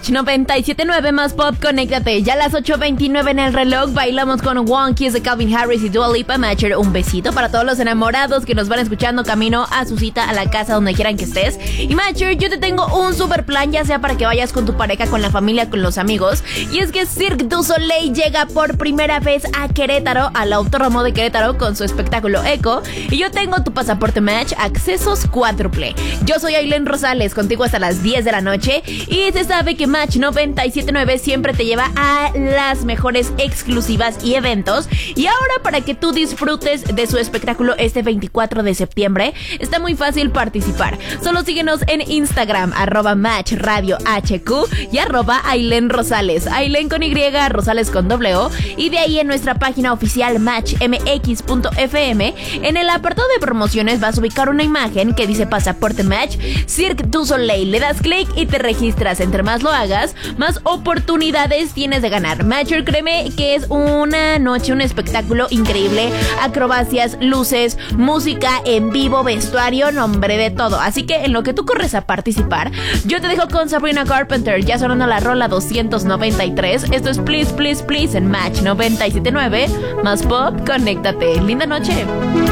Match 97.9 más pop, conéctate. Ya a las 8:29 en el reloj bailamos con One Kiss de Calvin Harris y Dua Lipa. Matcher, un besito para todos los enamorados que nos van escuchando camino a su cita a la casa, donde quieran que estés. Y Matcher, yo te tengo un super plan, ya sea para que vayas con tu pareja, con la familia, con los amigos. Y es que Cirque du Soleil llega por primera vez a Querétaro, al Autódromo de Querétaro, con su espectáculo Eco. Y yo tengo tu pasaporte Match, accesos cuádruple. Yo soy Ailén Rosales, contigo hasta las 10 de la noche. Y se sabe que Match 97.9 siempre te lleva a las mejores exclusivas y eventos. Y ahora, para que tú disfrutes de su espectáculo este 24 de septiembre, está muy fácil participar. Solo síguenos en Instagram, @MatchRadioHQ y @Ailén Rosales. Ailén con Y, Rosales con W. Y de ahí en nuestra página oficial matchmx.fm, en el apartado de promociones vas a ubicar una imagen que dice pasaporte Match Cirque du Soleil. Le das clic y te registras. Entre más lo hagas, más oportunidades tienes de ganar. Matcher, créeme que es una noche, un espectáculo increíble. Acrobacias, luces, música en vivo, vestuario, nombre de todo. Así que en lo que tú corres a participar, yo te dejo con Sabrina Carpenter, ya sonando la rola 293. Esto es Please, Please, Please en Match 97.9 más pop, conéctate. Linda noche.